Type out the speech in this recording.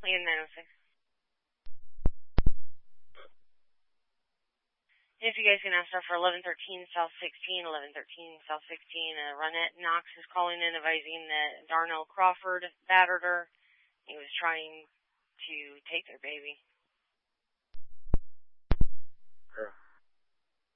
Leon 906. If you guys can ask for 1113 South 16, 1113 South 16, Ronette Knox is calling in advising that Darnell Crawford battered her. He was trying to take their baby. Girl.